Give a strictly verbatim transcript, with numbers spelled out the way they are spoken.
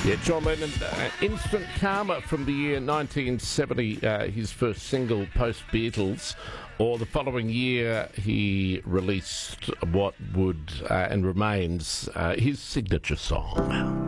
Yeah, John Lennon, uh, Instant Karma from the year nineteen seventy, uh, his first single post-Beatles. Or the following year, he released what would uh, and remains uh, his signature song.